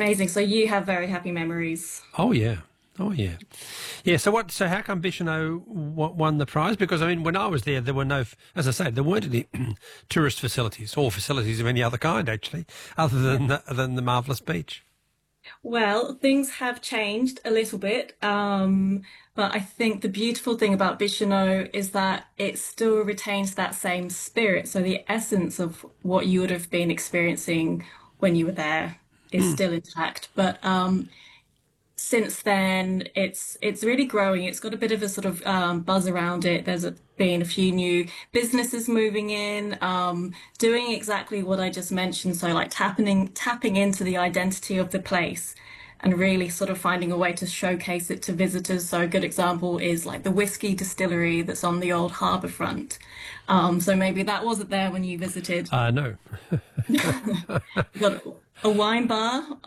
Amazing. So you have very happy memories. Oh yeah. Oh yeah. Yeah. So what? So how come Bicheno won the prize? Because I mean, when I was there were no, as I say, there weren't any tourist facilities or facilities of any other kind actually, other than the marvelous beach. Well, things have changed a little bit, but I think the beautiful thing about Bicheno is that it still retains that same spirit. So the essence of what you would have been experiencing when you were there is Mm. still intact. But since then, it's really growing. It's got a bit of a sort of buzz around it. Been a few new businesses moving in, doing exactly what I just mentioned. So like tapping into the identity of the place and really sort of finding a way to showcase it to visitors. So a good example is like the whiskey distillery that's on the old harbour front. So maybe that wasn't there when you visited. No. You've got a wine bar